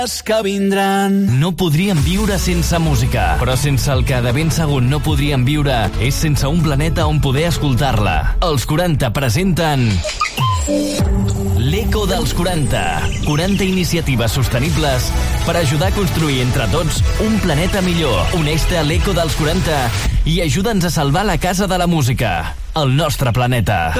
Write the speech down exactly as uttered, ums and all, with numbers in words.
que vindran. No podríem viure sense música, però sense el que de ben segur no podríem viure és sense un planeta on poder escoltar-la. Els quaranta presenten l'Eco dels quaranta. quaranta iniciatives sostenibles per ajudar a construir entre tots un planeta millor. Uneix-te a l'Eco dels quaranta i ajuda'ns a salvar la casa de la música, el nostre planeta.